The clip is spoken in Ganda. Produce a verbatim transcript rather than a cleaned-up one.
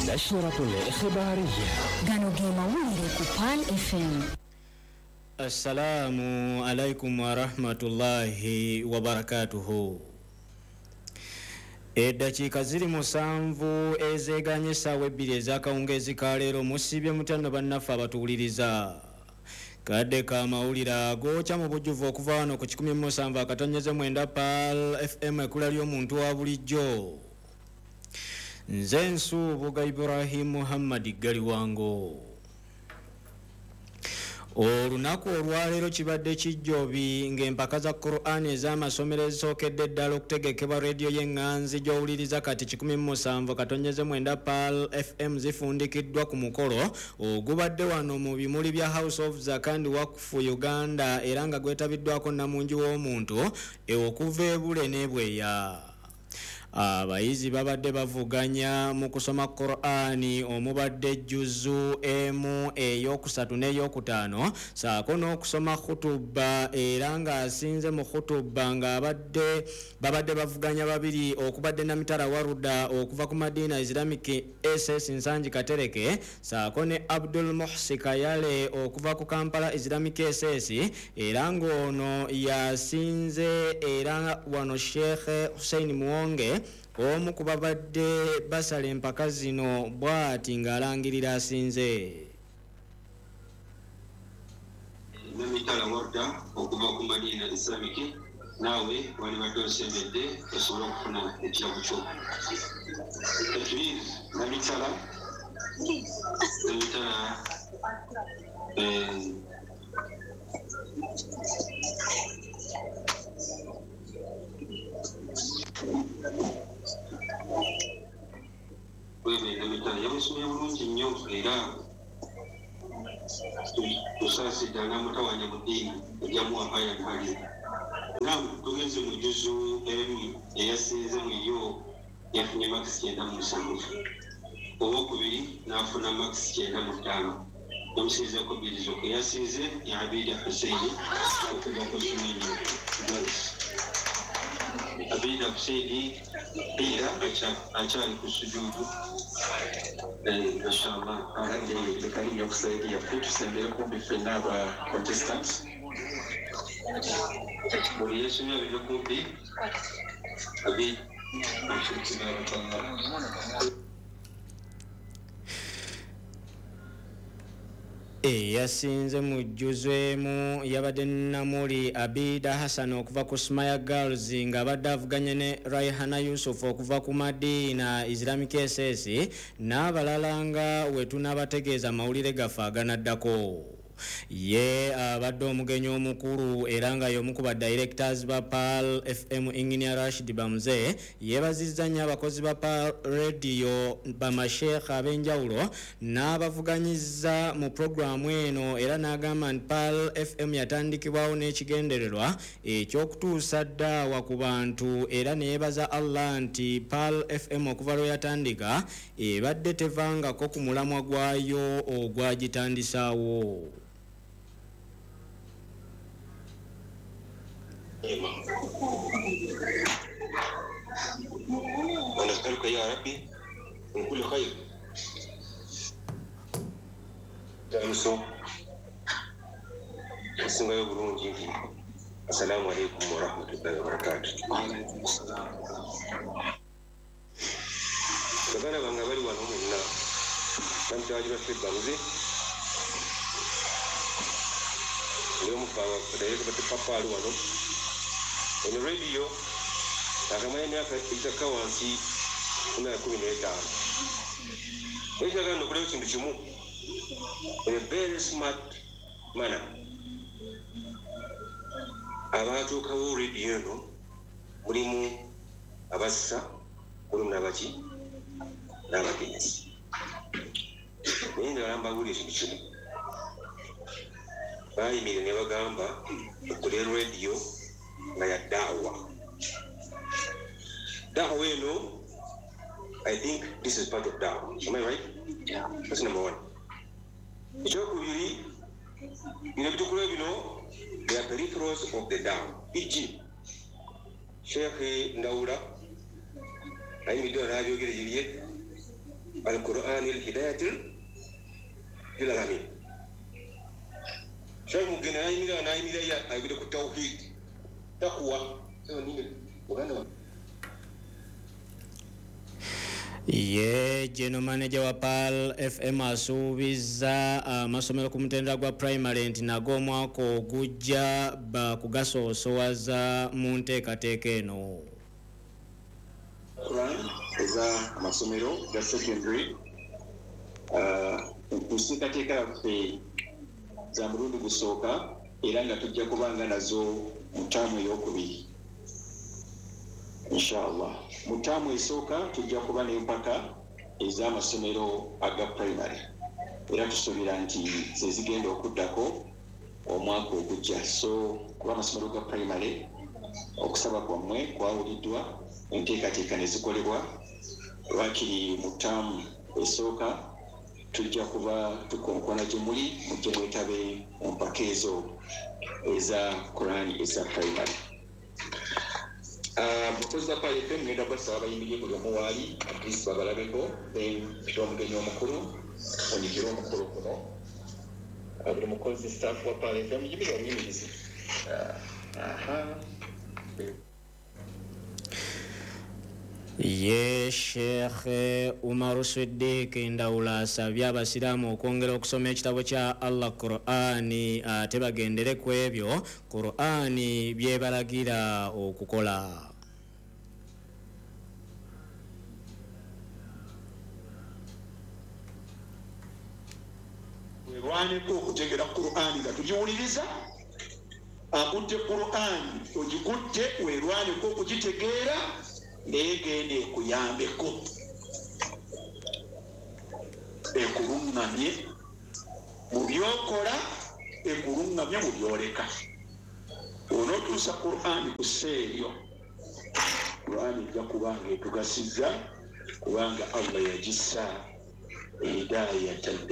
نشرة الإخبارية غانوغيما وليري كوبان إف إم. السلام عليكم ورحمة الله وبركاته. Eddakiika ziri musanvu ezeeganyisa webbiri ez'akawungeezi ka leero musibye mutano bannaffe abatuwuliriza. Kadde ka mawulire agokya mu bujjuvu okuva wano ku kikumi mu musanvu akatonnyeze mwenda Pal F M ekkula ly'omuntu wa bulijjo. Nze Nsuubuga Ibrahim Muhammad Galiwango. Olunaku olwaleero kibadde kijjobi ng'empaka za Qur'an ez'amasomero ezisookedde ddala okutegekebwa rediyo y'eŋŋanzi gy'owuliriza kati kikumi mu musanvu katonnyeze mwenda Pal F M zifundikiddwa ku mukolo ogubadde wano mu bimuli bya House of Zakandi Waqf Uganda era nga gwetabiddwako Namungi w'omuntu okuva e Bule n'e Bweya. Abayizi babadde bavuganya mu kusoma Qur'ani omubadde jjuzu emu ey'okusatu n'ey'okutaano saako n'okusoma khutuba era ng'asinze mu khutuba ng'abadde babadde bavuganya babiri okubadde Namitala Waruda okuva ku Madina Islamic S S Nsanji Katereke saako ne Abdul Muhsi Kayale okuva ku Kampala Islamic S S era ng'ono yasinze era wano Sheikh Hussein Muwonge omu ku babadde basala empaka zino bw'ati ng'alangirira asinze. Namitala Waruda okuva ku Madina Islamic naawe wali badde osembedde osobola okufuna ekirabu kyo. Ekibiri Namitala Namitala wewe Namitala yamusomya bulungi nnyo era tusaasidde n'amutawanya mu ddiini ejjamuwa aya ntali. Naam tugenze mu jjuzu emu eyasinze mu yo yafunye makisi kyenda mu musanvu. Owokubiri n'afuna makisi kyenda mu ttaano. Yamusinzeko bbiri zokka eyasinze ya Abida Hussein okuva ku Sumaili. Abida Hussein era akyali ku sujuudu. Mashallah kali yakusaidia tusembere kumbi ffenna aba contestants buli yesomya bino kumbi abi eyasinze mu jjuzu emu yabadde Namuli Abida Hassan okuva ku Smaya Girls ng'abadde avuganye ne Raihana Yusuf okuva ku Madina Islamic S S n'abalala nga we tunaabategeeza amawulire gaffe aganaddako. Ye abadde omugenyi omukulu era nga y'omu ku ba directors ba Pal F M Engineer Rashid Bamze yeebazizza nnyo abakozi ba Pal Radio bamasheekh ab'enjawulo n'abavuganyizza mu programu eno era n'agamba nti Pal F M yatandikibwawo n'ekigendererwa ekyokutuusa ddaawa ku bantu era neyeebaza Allah nti Pal F M okuva lwe yatandika ebadde tevangako ku mulamwa gwayo ogwagitandisaawo. ونسألك يا ربي من كل خير. Jamuso singa yo bulungi nti assalamu alaikum wa rahmatullahi wa barakatuh. Bagana banga bali wano mwenna namutawaji baffe Bamze leo mukawa kudayeka bati papa ali wano eno radio akamanya myaka itaka wansi kuna kumi n'etaano. Ekyaga nokulewo kintu kimu in a very smart manner. Abatuukawo radio eno mulimu abassa mulimu n'abaki n'abagenzi. Naye nga mbawulira ekintu kimu bayimirira ne bagamba okule radio nga ya daawa. Daawa eno, I think this is part of daawa. Am I right? Yeah. That's number one. Ekyokubiri bino bitukula bino they are peripherals of the daawa. for example Sheikh Ndawula ayimiddwa n'abyogera gye القرآن الهداية للعالمين شايف ممكن أي ملا أنا أي ملا يا أي بدك التوحيد تقوى وغنى ye general manager wa P A L F M asuubiza amasomero ku mutendera gwa primary nti nago omwaka ogujja bakugasoosowaza mu nteekateeka eno eza amasomero ga secondary nteekateeka yaffe za mulundi gusooka era nga tujja kubanga nazo mu ttaamu ey'okubiri inshallah mu ttaamu esooka tujja kuba n'empaka ez'amasomero aga primary era tusuubira nti ze zigenda okuddako omwaka ogujja so kuba amasomero ga primary okusaba kwammwe kwawuliddwa enteekateeka ne zikolebwa lwakiri mu ttaamu esooka tujja kuba tukonkona gye muli mujje mwetabe mu mpaka ezo eza Quran eza primary mukozi za P A L F M ngenda basaba abayimiriye buli omu waali at least babalabeko then mpita omugenyi omukulu onyikira omukulu kuno buli mukozi staff wa P A L F M yimira omuyimirizi aha ye Sheikh Umar Siddiq Ndawula asabye abasiraamu okwongera okusoma ekitabo kya Allah Qur'ani ate bagendere ku ebyo Qur'ani byebalagira okukola werwaneko okutegera Qur'ani nga tugiwuliriza akutte Qur'ani ogikutte werwaneko okugitegeera negende ekuyambeko ekulungamye mu byokola ekulungamye mu byoleka onootuusa Qur'ani ku sseeryo Qur'ani ejja kubanga etugasiza kubanga Allah yagissa hidayatan